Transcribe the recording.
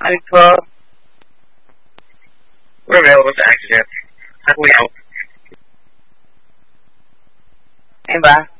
We're available to accident. How can we help? Hey, bye.